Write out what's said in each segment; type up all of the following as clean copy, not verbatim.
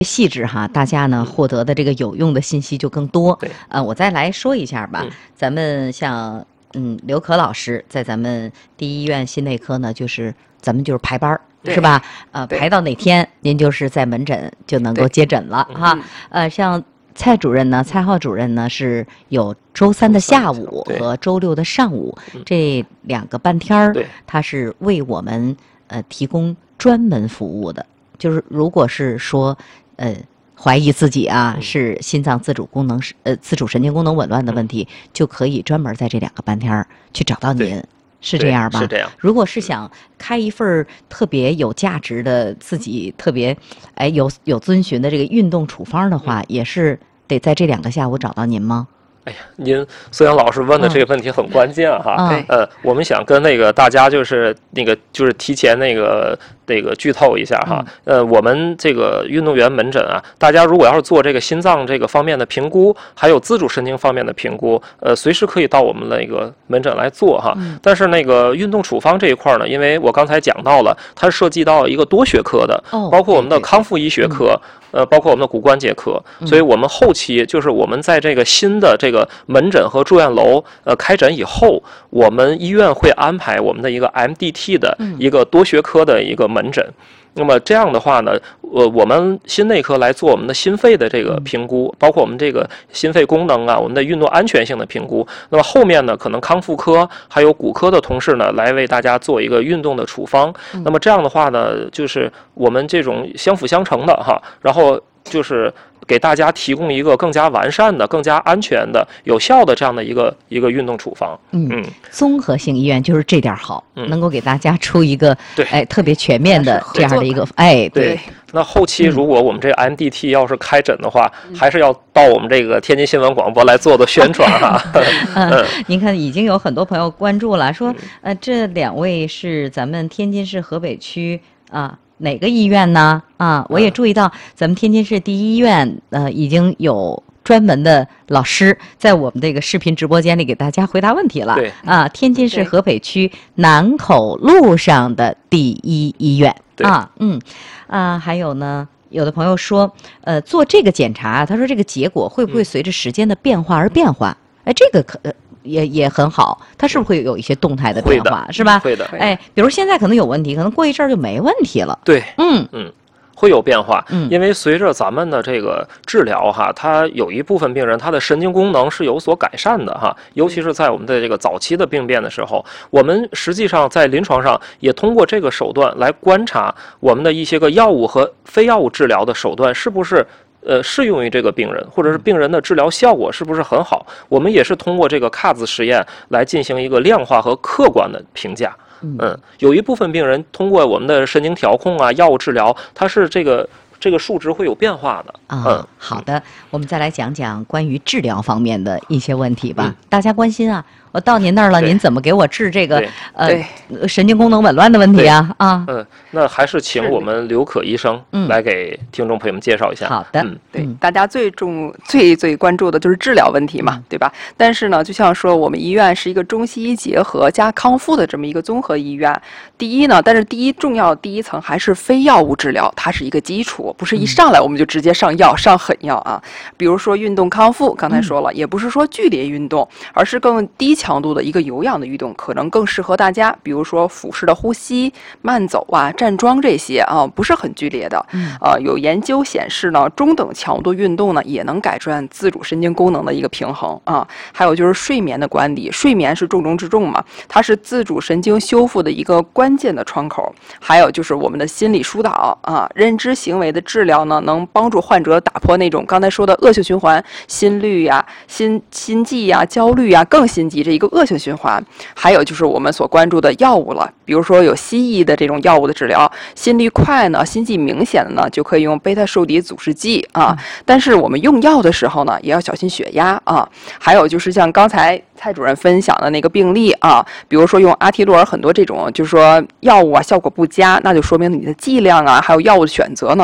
细致哈，大家呢获得的这个有用的信息就更多。 对， 我再来说一下吧。咱们像刘可老师在咱们第一医院心内科呢，咱们就是排班是吧？排到哪天您就是在门诊就能够接诊了哈。像蔡浩主任呢是有周3的下午和周6的上午这2个半天儿，他是为我们提供专门服务的。就是如果是说怀疑自己是心脏自主神经功能紊乱的问题，就可以专门在这2个半天去找到您，是这样吧？ 是这样。 如果是想开一份特别有价值的、自己特别有遵循的这个运动处方的话，也是得在这2个下午找到您吗？ 哎呀，您孙杨老师问的这个问题很关键哈。我们想跟大家就是提前剧透一下哈。我们这个运动员门诊大家如果要是做这个心脏这个方面的评估，还有自主神经方面的评估，随时可以到我们那个门诊来做哈。但是那个运动处方这一块呢，因为我刚才讲到了，它涉及到一个多学科的，包括我们的康复医学科。包括我们的骨关节科，所以我们后期就是我们在这个新的这个门诊和住院楼开诊以后，我们医院会安排我们的一个 MDT 的一个多学科的一个门诊。那么这样的话呢，我们心内科来做我们的心肺的这个评估，包括我们这个心肺功能我们的运动安全性的评估。那么后面呢，可能康复科还有骨科的同事呢，来为大家做一个运动的处方。那么这样的话呢，就是我们这种相辅相成的哈，然后就是给大家提供一个更加完善的、更加安全的、有效的这样的一个运动处方。 综合性医院就是这点好，能够给大家出一个特别全面的这样的一个对。 那后期如果我们这个 MDT 要是开诊的话，还是要到我们这个天津新闻广播来做宣传哈。 您看已经有很多朋友关注了，说这2位是咱们天津市河北区哪个医院呢？我也注意到咱们天津市第一医院已经有专门的老师在我们这个视频直播间里给大家回答问题了。 对天津市河北区南口路上的第一医院还有呢，有的朋友说做这个检查，他说这个结果会不会随着时间的变化而变化？这个也很好，它是不是会有一些动态的变化，是吧？ 会的。 比如现在可能有问题，可能过一阵儿就没问题了。 对，会有变化。因为随着咱们的这个治疗它有一部分病人他的神经功能是有所改善的哈，尤其是在我们的这个早期的病变的时候，我们实际上在临床上也通过这个手段来观察我们的一些个药物和非药物治疗的手段是不是适用于这个病人，或者是病人的治疗效果是不是很好。我们也是通过这个 CAS 实验来进行一个量化和客观的评价。有一部分病人通过我们的神经调控药物治疗，它是这个数值会有变化的。 好的，我们再来讲讲关于治疗方面的一些问题吧。大家关心我到您那儿了，您怎么给我治这个神经功能紊乱的问题那还是请我们刘可医生来给听众朋友们介绍一下。 好的， 对，大家最关注的就是治疗问题嘛，对吧？但是呢，就像说我们医院是一个中西医结合加康复的这么一个综合医院。但是第一层还是非药物治疗，它是一个基础，不是一上来我们就直接上药上狠药比如说运动康复，刚才说了，也不是说剧烈运动，而是更低强度的一个有氧的运动，可能更适合大家。比如说腹式的呼吸、慢走站桩这些不是很剧烈的。有研究显示呢，中等强度运动呢也能改善自主神经功能的一个平衡还有就是睡眠的管理，睡眠是重中之重嘛，它是自主神经修复的一个关键的窗口。还有就是我们的心理疏导认知行为的治疗呢，能帮助患者打破那种刚才说的恶性循环，心率心悸焦虑更心急这一个恶性循环。还有就是我们所关注的药物了，比如说有西医的这种药物的治疗，心率快呢、心悸明显的呢，就可以用贝塔受体阻滞剂但是我们用药的时候呢，也要小心血压还有就是像刚才蔡主任分享的那个病例比如说用阿替洛尔很多这种就是说药物效果不佳，那就说明你的剂量还有药物的选择呢，就是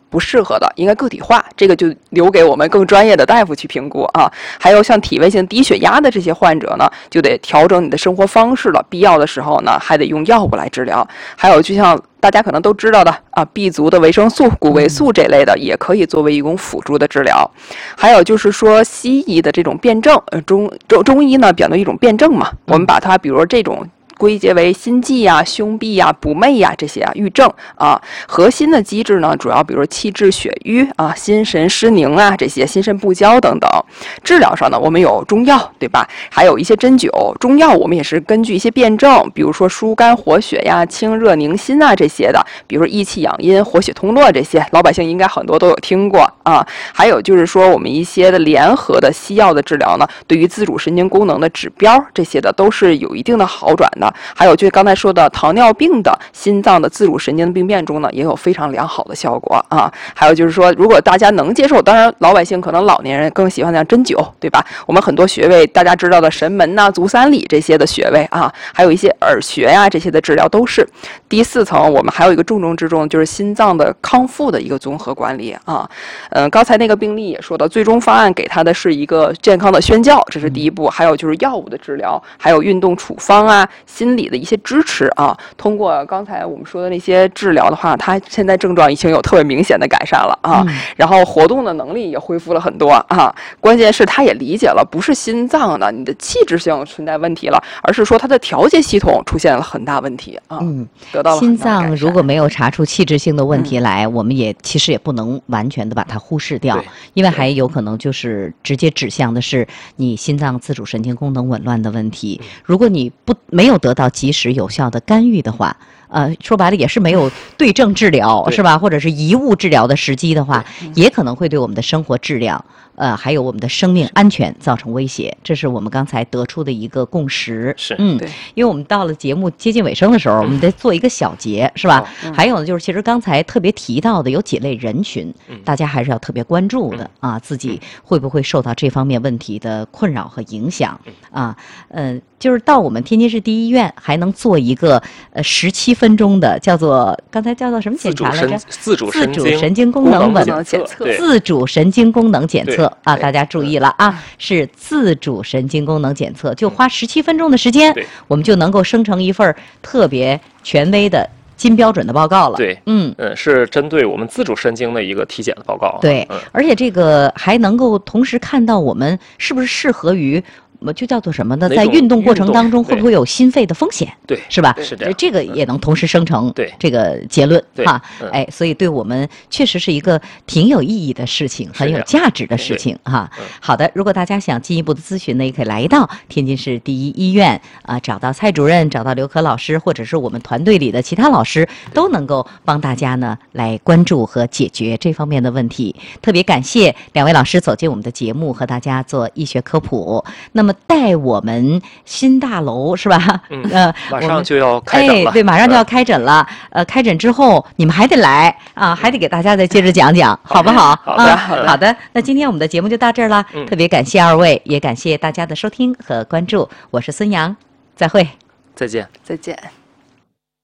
不适合的，应该个体化，这个就留给我们更专业的大夫去评估啊。还有像体位性低血压的这些患者呢，就得调整你的生活方式了，必要的时候呢，还得用药物来治疗。还有就像大家可能都知道的啊 ，B 族的维生素、谷维素这类的，也可以作为一种辅助的治疗。还有就是说西医的这种辩证，中医呢表达一种辩证嘛，我们把它比如说这种归结为心悸呀、胸痹呀、不寐呀这些郁症啊。核心的机制呢，主要比如气滞血瘀啊、心神失宁啊这些，心肾不交等等。治疗上呢，我们有中药，对吧？还有一些针灸。中药我们也是根据一些辩证，比如说疏肝活血呀、清热宁心啊这些的，比如说益气养阴、活血通络这些，老百姓应该很多都有听过啊。还有就是说我们一些的联合的西药的治疗呢，对于自主神经功能的指标这些的都是有一定的好转的。还有就是刚才说的糖尿病的心脏的自主神经病变中呢，也有非常良好的效果啊。还有就是说，如果大家能接受，当然老百姓可能老年人更喜欢像针灸，对吧？我们很多穴位大家知道的神门呐、足三里这些的穴位啊，还有一些耳穴呀这些的治疗都是。第4层我们还有一个重中之重，就是心脏的康复的一个综合管理啊。刚才那个病例也说到，最终方案给他的是一个健康的宣教，这是第一步。还有就是药物的治疗，还有运动处方啊，心理的一些支持啊。通过刚才我们说的那些治疗的话，他现在症状已经有特别明显的改善了啊。然后活动的能力也恢复了很多啊。关键是他也理解了，不是心脏的你的气质性存在问题了，而是说他的调节系统出现了很大问题啊。得到了心脏如果没有查出气质性的问题来，我们也其实也不能完全的把它忽视掉，因为还有可能就是直接指向的是你心脏自主神经功能紊乱的问题。如果你没有得到及时有效的干预的话，说白了也是没有对症治疗，是吧？或者是贻误治疗的时机的话，也可能会对我们的生活质量，还有我们的生命安全造成威胁。这是我们刚才得出的一个共识。 是， 因为我们到了节目接近尾声的时候，我们得做一个小结，是吧？还有呢，就是其实刚才特别提到的有几类人群，大家还是要特别关注的啊，自己会不会受到这方面问题的困扰和影响啊？就是到我们天津市第一医院还能做一个17分钟的刚才叫做什么检查来着？ 自主神经功能检测。 自主神经功能检测啊，大家注意了啊，是自主神经功能检测，就花17分钟的时间，我们就能够生成一份特别权威的金标准的报告了。 对，是针对我们自主神经的一个体检的报告。 对，而且这个还能够同时看到我们是不是适合于。就叫做什么呢？在运动过程当中会不会有心肺的风险？ 对， 是吧？ 是这样， 这个也能同时生成这个结论哈。所以对我们确实是一个挺有意义的事情，很有价值的事情哈。好的，如果大家想进一步的咨询呢，也可以来到天津市第一医院啊，找到蔡主任，找到刘可老师，或者是我们团队里的其他老师，都能够帮大家呢来关注和解决这方面的问题。特别感谢2位老师走进我们的节目，和大家做医学科普。那么带我们新大楼是吧？ 马上就要开诊了。 对，马上就要开诊了。开诊之后你们还得来啊，还得给大家再接着讲讲，好不好？好的。那今天我们的节目就到这儿了，特别感谢2位，也感谢大家的收听和关注。我是孙杨，再会， 再见。